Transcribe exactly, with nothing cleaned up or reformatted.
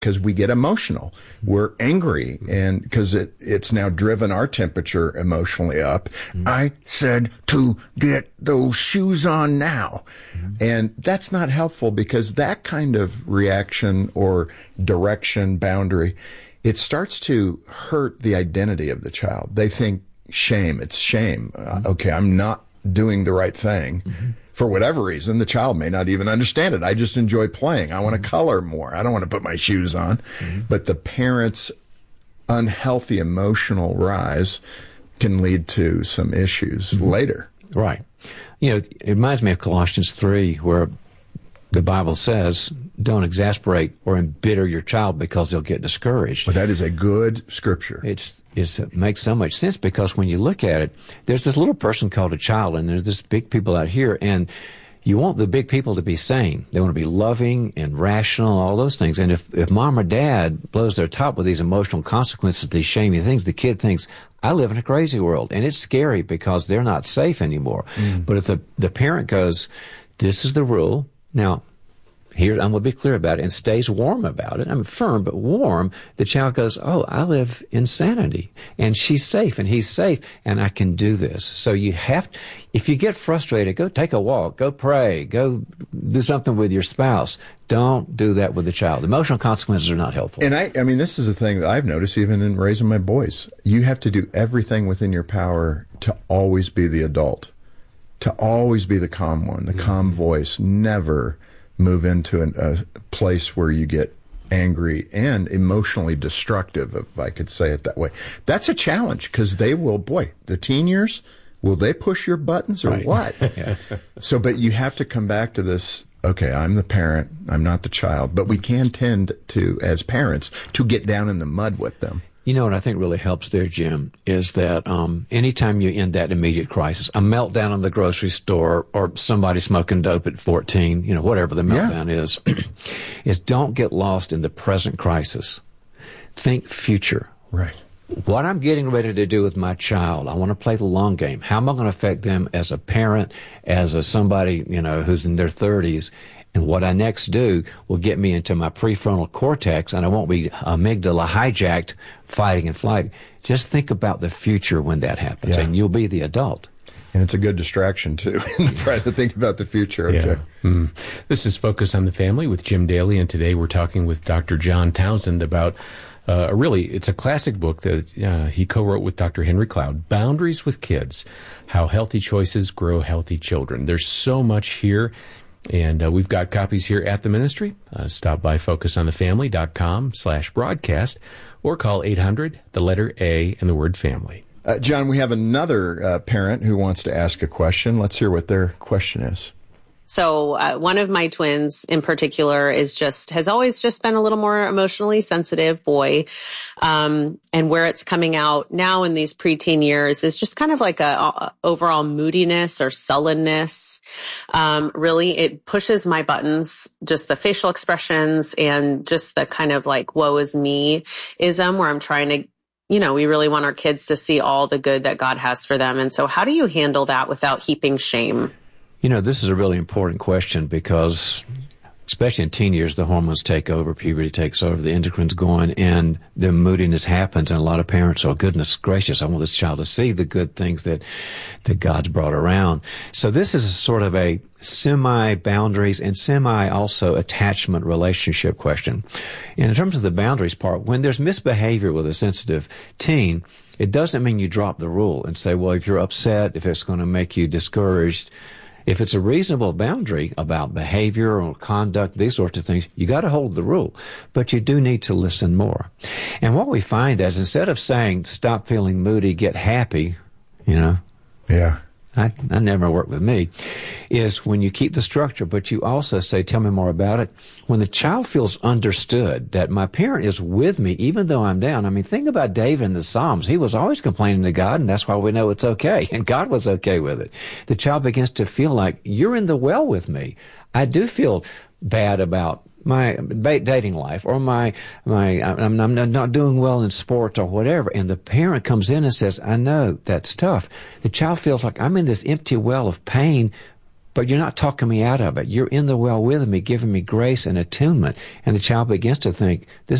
because we get emotional. We're angry, and because it, it's now driven our temperature emotionally up. Mm-hmm. I said to get those shoes on now. Mm-hmm. And that's not helpful, because that kind of reaction or direction, boundary, it starts to hurt the identity of the child. They think shame, it's shame. Mm-hmm. Uh, okay, I'm not doing the right thing. Mm-hmm. For whatever reason, the child may not even understand it. I just enjoy playing. I want to color more. I don't want to put my shoes on. Mm-hmm. But the parent's unhealthy emotional rise can lead to some issues mm-hmm. later. Right. You know, it reminds me of Colossians three, where the Bible says, don't exasperate or embitter your child because they'll get discouraged. But that is a good scripture. It's, it's, it makes so much sense, because when you look at it, there's this little person called a child, and there's this big people out here, and you want the big people to be sane. They want to be loving and rational, all those things. And if, if mom or dad blows their top with these emotional consequences, these shamey things, the kid thinks, I live in a crazy world. And it's scary because they're not safe anymore. Mm. But if the, the parent goes, this is the rule. Now, here, I'm going to be clear about it, and stays warm about it. I'm firm, but warm. The child goes, oh, I live in sanity, and she's safe, and he's safe, and I can do this. So you have, if you get frustrated, go take a walk, go pray, go do something with your spouse. Don't do that with the child. Emotional consequences are not helpful. And I, I mean, this is a thing that I've noticed even in raising my boys. You have to do everything within your power to always be the adult, to always be the calm one, the mm-hmm. calm voice, never move into an, a place where you get angry and emotionally destructive, if I could say it that way. That's a challenge, because they will, boy, the teen years, will they push your buttons or right. what? So, but you have to come back to this, okay, I'm the parent, I'm not the child, but we can tend to, as parents, to get down in the mud with them. You know what I think really helps there, Jim, is that um anytime you're in that immediate crisis, a meltdown in the grocery store, or somebody smoking dope at fourteen, you know, whatever the meltdown yeah. is, is don't get lost in the present crisis. Think future. Right. What I'm getting ready to do with my child, I want to play the long game. How am I going to affect them as a parent, as a somebody, you know, who's in their thirties? And what I next do will get me into my prefrontal cortex, and I won't be amygdala hijacked, fighting and flighting. Just think about the future when that happens, yeah. and you'll be the adult. And it's a good distraction, too, try to think about the future. Okay. Yeah. Mm. This is Focus on the Family with Jim Daly, and today we're talking with Doctor John Townsend about uh, a really, it's a classic book that uh, he co-wrote with Doctor Henry Cloud, Boundaries with Kids, How Healthy Choices Grow Healthy Children. There's so much here. And uh, we've got copies here at the ministry. Uh, stop by focusonthefamily.com slash broadcast or call eight hundred, the letter A, and the word family. Uh, John, we have another uh, parent who wants to ask a question. Let's hear what their question is. So uh, one of my twins in particular is just, has always just been a little more emotionally sensitive boy. Um, and where it's coming out now in these preteen years is just kind of like a, a overall moodiness or sullenness. Um, really, it pushes my buttons, just the facial expressions and just the kind of like, woe is me-ism, where I'm trying to, you know, we really want our kids to see all the good that God has for them. And so how do you handle that without heaping shame? You know, this is a really important question, because especially in teen years, the hormones take over, puberty takes over, the endocrine's going, and the moodiness happens, and a lot of parents are, goodness gracious, I want this child to see the good things that, that God's brought around. So this is sort of a semi-boundaries and semi-also attachment relationship question. And in terms of the boundaries part, when there's misbehavior with a sensitive teen, it doesn't mean you drop the rule and say, well, if you're upset, if it's going to make you discouraged, if it's a reasonable boundary about behavior or conduct, these sorts of things, you got to hold the rule. But you do need to listen more. And what we find is, instead of saying, stop feeling moody, get happy, you know. Yeah. I, I never work with me, is when you keep the structure, but you also say, tell me more about it. When the child feels understood, that my parent is with me even though I'm down. I mean, think about David in the Psalms. He was always complaining to God, and that's why we know it's okay. And God was okay with it. The child begins to feel like, you're in the well with me. I do feel bad about my dating life, or my, my, I'm, I'm not doing well in sports or whatever. And the parent comes in and says, I know that's tough. The child feels like, I'm in this empty well of pain. but you're not talking me out of it. You're in the well with me, giving me grace and attunement. And the child begins to think, this